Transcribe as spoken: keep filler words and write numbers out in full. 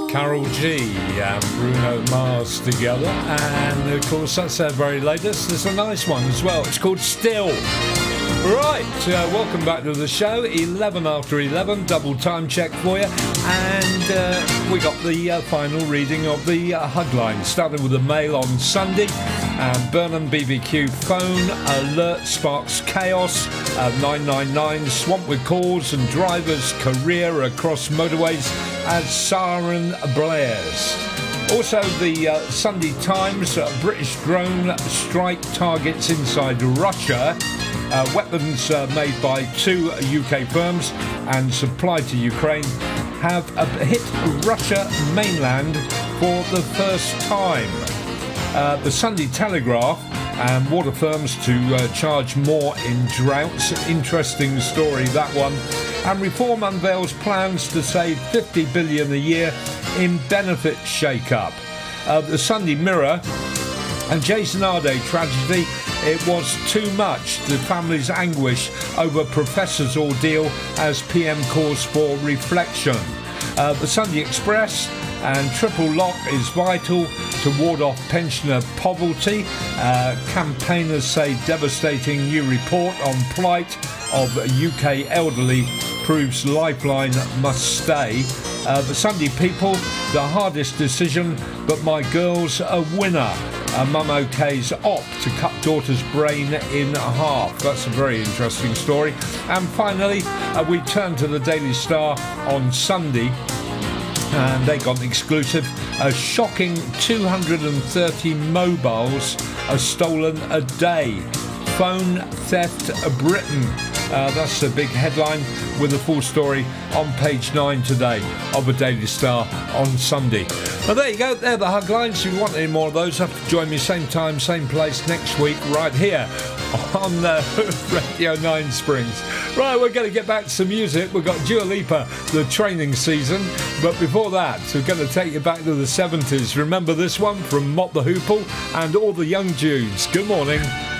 Karol G and Bruno Mars together, and of course that's their very latest. There's a nice one as well, it's called Still. Right, uh, welcome back to the show. eleven after eleven, double time check for you, and uh, we got the uh, final reading of the uh, Hugline. Started with the Mail on Sunday, and Burnham B B Q phone alert sparks chaos, uh, nine nine nine swamped with calls and drivers career across motorways as siren blares. Also, the uh, Sunday Times, uh, British drone strike targets inside Russia. Uh, weapons uh, made by two U K firms and supplied to Ukraine have uh, hit Russia mainland for the first time. Uh, the Sunday Telegraph and water firms to uh, charge more in droughts. Interesting story, that one. And Reform unveils plans to save fifty billion dollars a year in benefit shake-up. Uh, the Sunday Mirror and Jason Arde tragedy. It was too much, the family's anguish over professor's ordeal as P M calls for reflection. Uh, the Sunday Express and triple lock is vital to ward off pensioner poverty. Uh, campaigners say devastating new report on plight of U K elderly proves lifeline must stay. Uh, the Sunday People, the hardest decision, but my girl's a winner. Uh, Mum OK's opt to cut daughter's brain in half. That's a very interesting story. And finally, uh, we turn to the Daily Star on Sunday, and they got an exclusive. A shocking two hundred thirty mobiles are stolen a day. Phone theft Britain. Uh, that's a big headline with a full story on page nine today of the Daily Star on Sunday. Well, there you go. They're the Huglines. If you want any more of those, have to join me same time, same place next week right here on uh, Radio nine Springs. Right, we're going to get back to some music. We've got Dua Lipa, the training season. But before that, we're going to take you back to the seventies. Remember this one from Mott the Hoople and all the young Jews. Good morning.